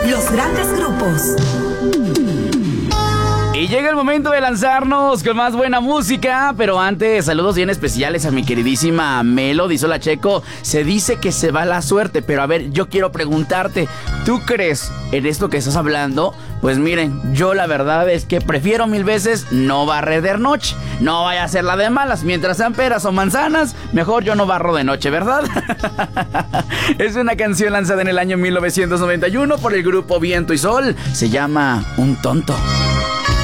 Los grandes grupos. Y llega el momento de lanzarnos con más buena música, pero antes, saludos bien especiales a mi queridísima Melo. Dice: hola, Checo, se dice que se va la suerte, pero a ver, yo quiero preguntarte, ¿tú crees en esto que estás hablando? Pues miren, yo la verdad es que prefiero mil veces no barrer de noche. No vaya a ser la de malas, mientras sean peras o manzanas, mejor yo no barro de noche, ¿verdad? Es una canción lanzada en el año 1991 por el grupo Viento y Sol, se llama Un Tonto.